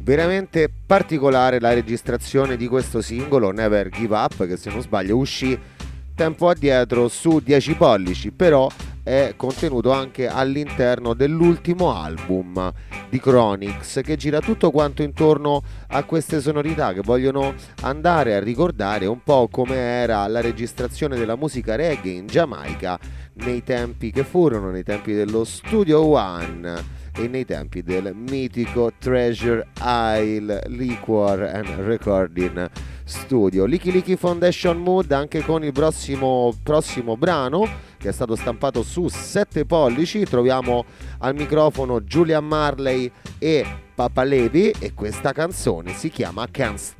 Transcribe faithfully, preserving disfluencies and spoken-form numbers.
veramente particolare la registrazione di questo singolo Never Give Up, che se non sbaglio uscì tempo addietro su dieci pollici, però è contenuto anche all'interno dell'ultimo album di Chronixx, che gira tutto quanto intorno a queste sonorità che vogliono andare a ricordare un po' come era la registrazione della musica reggae in Giamaica nei tempi che furono, nei tempi dello Studio One e nei tempi del mitico Treasure Isle Liquor and Recording Studio. Licky Licky Foundation Mood anche con il prossimo, prossimo brano, che è stato stampato su sette pollici. Troviamo al microfono Julian Marley e Papa Levi e questa canzone si chiama Can't